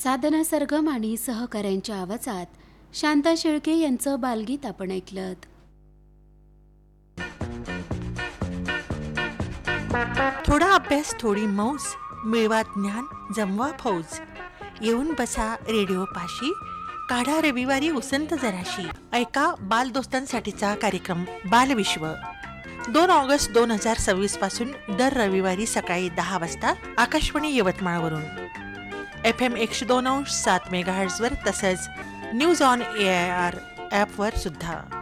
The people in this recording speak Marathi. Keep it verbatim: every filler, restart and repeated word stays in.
साधना सरगम आणि सहकाऱ्यांच्या आवाजात शांता शेळके यांचं बालगीत आपण ऐकलं. थोडा अभ्यास थोडी मौज, मिळवा ज्ञान जमवा फौज. येऊन बसा रेडिओ पाशी, काढा रविवारी उसंत जराशी. ऐका बालदोस्तांसाठीचा कार्यक्रम बालविश्व. दोन ऑगस्ट दोन हजार सव्वीस पासून दर रविवारी सकाळी दहा वाजता आकाशवाणी यवतमाळवरून एफ एम एकशे दोन अंश सात मेगाहर्ट्झवर तसंच news on A I R ॲपवर सुद्धा.